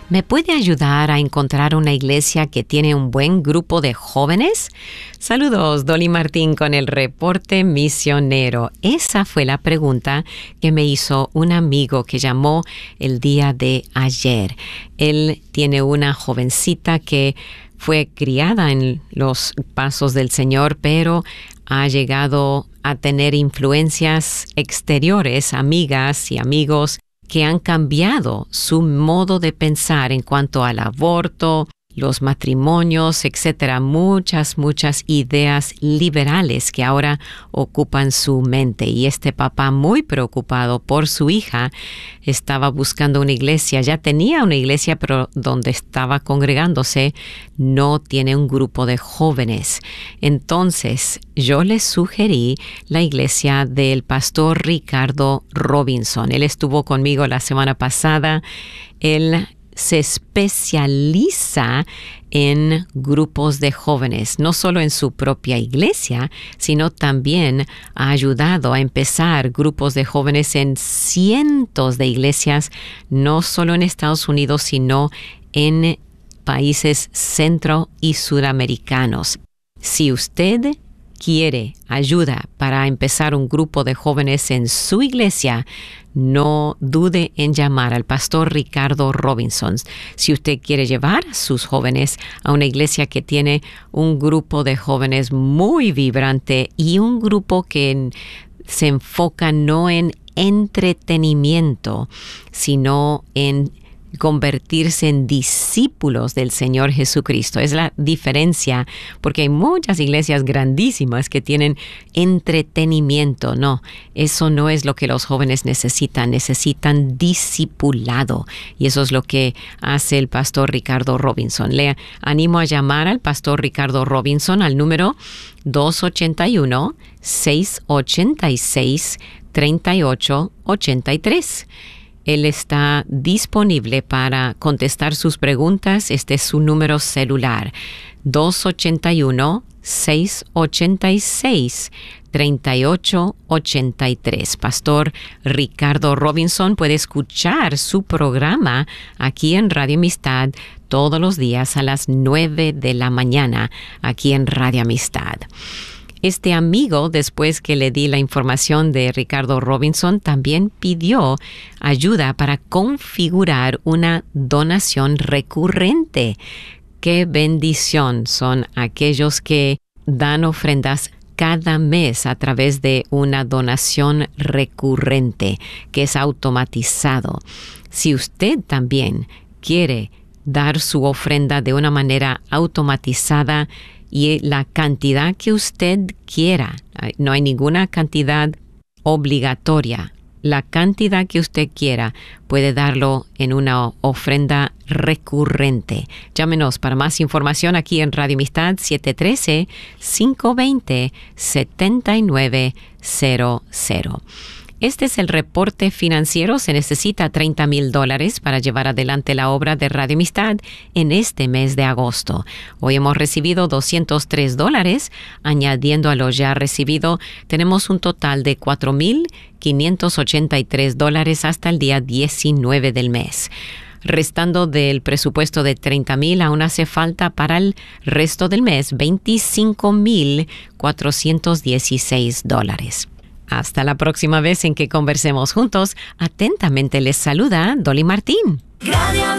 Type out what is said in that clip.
¿Me puede ayudar a encontrar una iglesia que tiene un buen grupo de jóvenes? Saludos, Dolly Martín con el reporte misionero. Esa fue la pregunta que me hizo un amigo que llamó el día de ayer. Él tiene una jovencita que fue criada en los pasos del Señor, pero ha llegado a tener influencias exteriores, amigas y amigos, que han cambiado su modo de pensar en cuanto al aborto, los matrimonios, etcétera. Muchas ideas liberales que ahora ocupan su mente. Y este papá, muy preocupado por su hija, estaba buscando una iglesia. Ya tenía una iglesia, pero donde estaba congregándose no tiene un grupo de jóvenes. Entonces, yo le sugerí la iglesia del pastor Ricardo Robinson. Él estuvo conmigo la semana pasada. Él se especializa en grupos de jóvenes, no solo en su propia iglesia, sino también ha ayudado a empezar grupos de jóvenes en cientos de iglesias, no solo en Estados Unidos, sino en países centro y suramericanos. Si usted quiere ayuda para empezar un grupo de jóvenes en su iglesia, no dude en llamar al pastor Ricardo Robinson. Si usted quiere llevar a sus jóvenes a una iglesia que tiene un grupo de jóvenes muy vibrante y un grupo que se enfoca no en entretenimiento, sino en convertirse en discípulos del Señor Jesucristo. Es la diferencia, porque hay muchas iglesias grandísimas que tienen entretenimiento. No, eso no es lo que los jóvenes necesitan. Necesitan discipulado. Y eso es lo que hace el pastor Ricardo Robinson. Le animo a llamar al pastor Ricardo Robinson al número 281-686-3883. Él está disponible para contestar sus preguntas. Este es su número celular, 281-686-3883. Pastor Ricardo Robinson puede escuchar su programa aquí en Radio Amistad todos los días a las 9 de la mañana, aquí en Radio Amistad. Este amigo, después que le di la información de Ricardo Robinson, también pidió ayuda para configurar una donación recurrente. ¡Qué bendición son aquellos que dan ofrendas cada mes a través de una donación recurrente, que es automatizado! Si usted también quiere dar su ofrenda de una manera automatizada, y la cantidad que usted quiera, no hay ninguna cantidad obligatoria. La cantidad que usted quiera puede darlo en una ofrenda recurrente. Llámenos para más información aquí en Radio Amistad 713-520-7900. Este es el reporte financiero. Se necesita $30,000 para llevar adelante la obra de Radio Amistad en este mes de agosto. Hoy hemos recibido $203. Añadiendo a lo ya recibido, tenemos un total de $4,583 hasta el día 19 del mes. Restando del presupuesto de $30,000, aún hace falta para el resto del mes $25,416. Hasta la próxima vez en que conversemos juntos. Atentamente les saluda Dolly Martín.